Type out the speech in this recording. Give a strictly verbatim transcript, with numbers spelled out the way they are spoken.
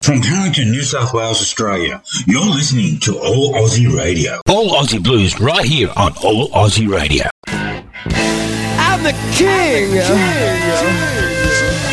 From Carrington, New South Wales, Australia, you're listening to All Aussie Radio. All Aussie Blues right here on All Aussie Radio. I'm the king. I'm the king.